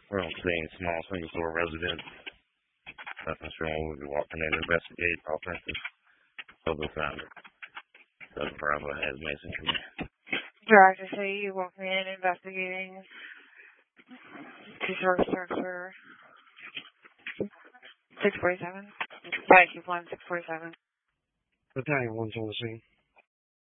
We're on scene, small single-story residence. Nothing's wrong. We'll be walking in to investigate alternative public finder. Southern Bravo has Mason come in. Director, so you walking in investigating two-story structure 647. 521 647. Battalion 1's on the scene.